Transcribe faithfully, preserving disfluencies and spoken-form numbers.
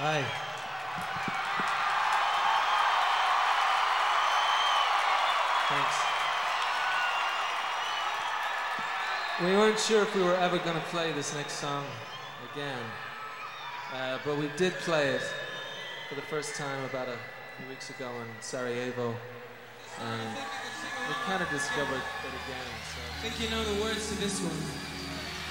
Hi. Thanks. We weren't sure if we were ever going to play this next song again, uh, but we did play it for the first time about a few weeks ago in Sarajevo, and we kind of discovered it again. So. I think you know the words to this one.